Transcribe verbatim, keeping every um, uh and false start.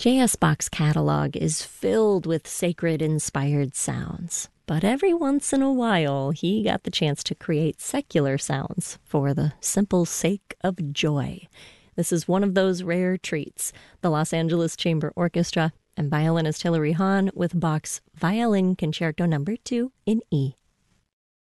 J S. Bach's catalog is filled with sacred-inspired sounds, but every once in a while he got the chance to create secular sounds for the simple sake of joy. This is one of those rare treats. The Los Angeles Chamber Orchestra and violinist Hilary Hahn with Bach's Violin Concerto Number two in E.